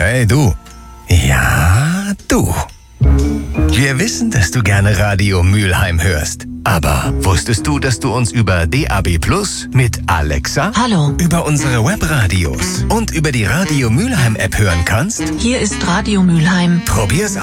Hey, du. Ja, du. Wir wissen, dass du gerne Radio Mülheim hörst. Aber wusstest du, dass du uns über DAB+ mit Alexa, Hallo, über unsere Webradios und über die Radio Mülheim App hören kannst? hier ist Radio Mülheim. Probier's